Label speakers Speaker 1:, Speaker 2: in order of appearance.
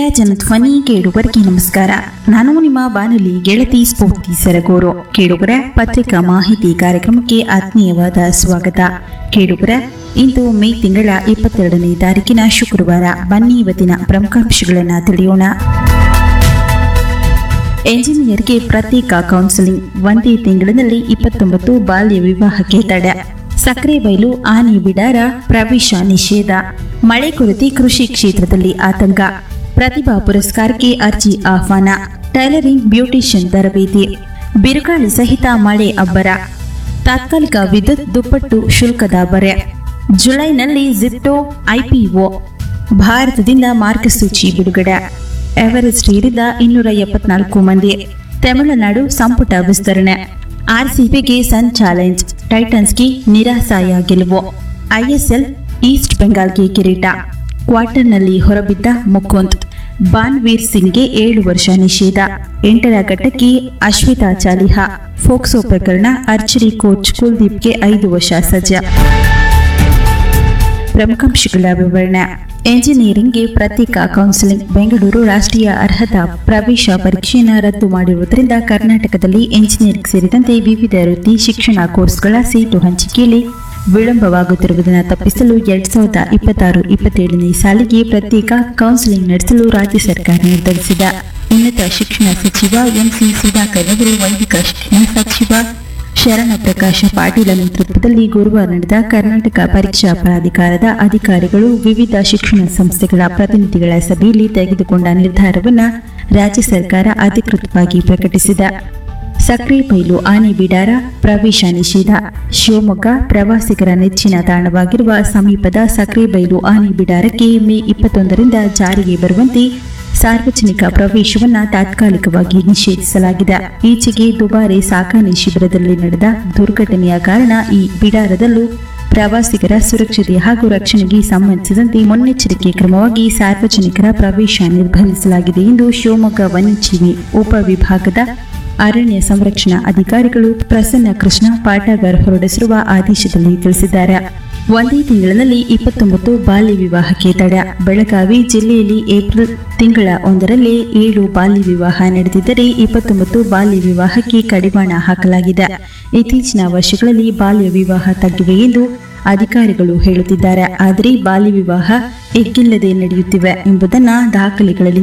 Speaker 1: ಜನಧ್ವನಿ ಕೇಳುಗರಿಗೆ ನಮಸ್ಕಾರ. ನಾನು ನಿಮ್ಮ ಬಾನುಲಿ ಗೆಳತಿ ಸ್ಫೂರ್ತಿ ಸರಗೂರು. ಕೇಳುಗರ ಪತ್ರಿಕಾ ಮಾಹಿತಿ ಕಾರ್ಯಕ್ರಮಕ್ಕೆ ಆತ್ಮೀಯವಾದ ಸ್ವಾಗತ. ಕೇಳುಗರ ಇಂದು ಮೇ ತಿಂಗಳ 22ನೇ ತಾರೀಕಿನ ಶುಕ್ರವಾರ. ಬನ್ನಿ ಇವತ್ತಿನ ಪ್ರಮುಖಾಂಶಗಳನ್ನು ತಿಳಿಯೋಣ. ಎಂಜಿನಿಯರ್ಗೆ ಪ್ರತ್ಯೇಕ ಕೌನ್ಸಿಲಿಂಗ್. ಒಂದೇ ತಿಂಗಳಿನಲ್ಲಿ 29 ಬಾಲ್ಯ ವಿವಾಹಕ್ಕೆ ತಡೆ. ಸಕ್ರೆಬೈಲು ಆನೆ ಬಿಡಾರ ಪ್ರವೇಶ ನಿಷೇಧ. ಮಳೆ ಕೊರತೆ ಕೃಷಿ ಕ್ಷೇತ್ರದಲ್ಲಿ ಆತಂಕ. ಪ್ರತಿಭಾ ಪುರಸ್ಕಾರಕ್ಕೆ ಅರ್ಜಿ ಆಹ್ವಾನ. ಟೈಲರಿಂಗ್ ಬ್ಯೂಟಿಷಿಯನ್ ತರಬೇತಿ. ಬಿರುಗಾಳಿ ಸಹಿತ ಮಳೆ ಅಬ್ಬರ. ತಾತ್ಕಾಲಿಕ ವಿದ್ಯುತ್ ದುಪ್ಪಟ್ಟು ಶುಲ್ಕದ ಬರೆ. ಜುಲೈನಲ್ಲಿ ಜಿಪ್ಟೋ ಐಪಿಒ. ಭಾರತದಿಂದ ಮಾರ್ಗಸೂಚಿ ಬಿಡುಗಡೆ. ಎವರೆಸ್ಟ್ ಏರಿದ 274 ಮಂದಿ. ತಮಿಳುನಾಡು ಸಂಪುಟ ವಿಸ್ತರಣೆ. ಆರ್ಸಿಬಿಗೆ ಸನ್ ಚಾಲೆಂಜ್. ಟೈಟನ್ಸ್ಗೆ ನಿರಾಸಾಯ ಗೆಲುವು. ಐಎಸ್ಎಲ್ ಈಸ್ಟ್ ಬೆಂಗಾಲ್ಗೆ ಕಿರೀಟ. ಕ್ವಾರ್ಟರ್ನಲ್ಲಿ ಹೊರಬಿದ್ದ ಮುಕುಂದ್. ಬಾನ್ವೀರ್ ಸಿಂಗ್ಗೆ 7 ವರ್ಷ ನಿಷೇಧ. 8ರ ಘಟ್ಟಕ್ಕೆ ಅಶ್ವಿತಾ ಚಾಲಿಹಾ. ಫೋಕ್ಸೋ ಪ್ರಕರಣ. ಆರ್ಚರಿ ಕೋಚ್ ಕುಲ್ದೀಪ್ಗೆ 5 ವರ್ಷ ಸಜಾ. ಪ್ರಮುಖಾಂಶಗಳ ವಿವರಣೆ. ಎಂಜಿನಿಯರಿಂಗ್ಗೆ ಪ್ರತ್ಯೇಕ ಕೌನ್ಸಿಲಿಂಗ್. ಬೆಂಗಳೂರು ರಾಷ್ಟ್ರೀಯ ಅರ್ಹತಾ ಪ್ರವೇಶ ಪರೀಕ್ಷೆಯನ್ನು ರದ್ದು ಮಾಡಿರುವುದರಿಂದ ಕರ್ನಾಟಕದಲ್ಲಿ ಎಂಜಿನಿಯರಿಂಗ್ ಸೇರಿದಂತೆ ವಿವಿಧ ವೃತ್ತಿ ಶಿಕ್ಷಣ ಕೋರ್ಸ್ಗಳ ಸೀಟು ಹಂಚಿಕೆಯಲ್ಲಿ ವಿಳಂಬವಾಗುತ್ತಿರುವುದನ್ನು ತಪ್ಪಿಸಲು 2026-27ನೇ ಸಾಲಿಗೆ ಪ್ರತ್ಯೇಕ ಕೌನ್ಸಿಲಿಂಗ್ ನಡೆಸಲು ರಾಜ್ಯ ಸರ್ಕಾರ ನಿರ್ಧರಿಸಿದೆ. ಉನ್ನತ ಶಿಕ್ಷಣ ಸಚಿವ ಎಂಸಿ ಸುಧಾಕರ್ ಅವರು ವೈದಿಕ ಶಿಕ್ಷಣ ಸಚಿವ ಶರಣಪ್ರಕಾಶ ಪಾಟೀಲ ನೇತೃತ್ವದಲ್ಲಿ ಗುರುವಾರ ನಡೆದ ಕರ್ನಾಟಕ ಪರೀಕ್ಷಾ ಪ್ರಾಧಿಕಾರದ ಅಧಿಕಾರಿಗಳು ವಿವಿಧ ಶಿಕ್ಷಣ ಸಂಸ್ಥೆಗಳ ಪ್ರತಿನಿಧಿಗಳ ಸಭೆಯಲ್ಲಿ ತೆಗೆದುಕೊಂಡ ನಿರ್ಧಾರವನ್ನು ರಾಜ್ಯ ಸರ್ಕಾರ ಅಧಿಕೃತವಾಗಿ ಪ್ರಕಟಿಸಿದೆ. ಸಕ್ರೆಬೈಲು ಆನೆ ಬಿಡಾರ ಪ್ರವೇಶ ನಿಷೇಧ. ಶಿವಮೊಗ್ಗ ಪ್ರವಾಸಿಗರ ನೆಚ್ಚಿನ ತಾಣವಾಗಿರುವ ಸಮೀಪದ ಸಕ್ರೆಬೈಲು ಆನೆ ಬಿಡಾರಕ್ಕೆ ಮೇ 21ರಿಂದ ಜಾರಿಗೆ ಬರುವಂತೆ ಸಾರ್ವಜನಿಕ ಪ್ರವೇಶವನ್ನು ತಾತ್ಕಾಲಿಕವಾಗಿ ನಿಷೇಧಿಸಲಾಗಿದೆ. ಈಚೆಗೆ ದುಬಾರೆ ಸಾಕಾಣೆ ಶಿಬಿರದಲ್ಲಿ ನಡೆದ ದುರ್ಘಟನೆಯ ಕಾರಣ ಈ ಬಿಡಾರದಲ್ಲೂ ಪ್ರವಾಸಿಗರ ಸುರಕ್ಷತೆ ಹಾಗೂ ರಕ್ಷಣೆಗೆ ಸಂಬಂಧಿಸಿದಂತೆ ಮುನ್ನೆಚ್ಚರಿಕೆ ಕ್ರಮವಾಗಿ ಸಾರ್ವಜನಿಕರ ಪ್ರವೇಶ ನಿರ್ಬಂಧಿಸಲಾಗಿದೆ ಎಂದು ಶಿವಮೊಗ್ಗ ವನ್ಯಜೀವಿ ಉಪವಿಭಾಗದ ಅರಣ್ಯ ಸಂರಕ್ಷಣಾ ಅಧಿಕಾರಿಗಳು ಪ್ರಸನ್ನ ಕೃಷ್ಣ ಪಾಟಗಾರ್ ಹೊರಡಿಸಿರುವ ಆದೇಶದಲ್ಲಿ ತಿಳಿಸಿದ್ದಾರೆ. ಒಂದೇ ತಿಂಗಳಿನಲ್ಲಿ 29 ಬಾಲ್ಯ ವಿವಾಹಕ್ಕೆ ತಡೆ. ಬೆಳಗಾವಿ ಜಿಲ್ಲೆಯಲ್ಲಿ ಏಪ್ರಿಲ್ ತಿಂಗಳ 1ರಲ್ಲಿ 7 ಬಾಲ್ಯ ವಿವಾಹ ನಡೆದಿದ್ದರೆ 29 ಬಾಲ್ಯ ವಿವಾಹಕ್ಕೆ ಕಡಿವಾಣ ಹಾಕಲಾಗಿದೆ. ಇತ್ತೀಚಿನ ವರ್ಷಗಳಲ್ಲಿ ಬಾಲ್ಯ ವಿವಾಹ ತಗ್ಗಿವೆ ಎಂದು ಅಧಿಕಾರಿಗಳು ಹೇಳುತ್ತಿದ್ದಾರೆ. ಆದರೆ ಬಾಲ್ಯ ವಿವಾಹ ಎಗ್ಗಿಲ್ಲದೆ ನಡೆಯುತ್ತಿವೆ ಎಂಬುದನ್ನು ದಾಖಲೆಗಳಲ್ಲಿ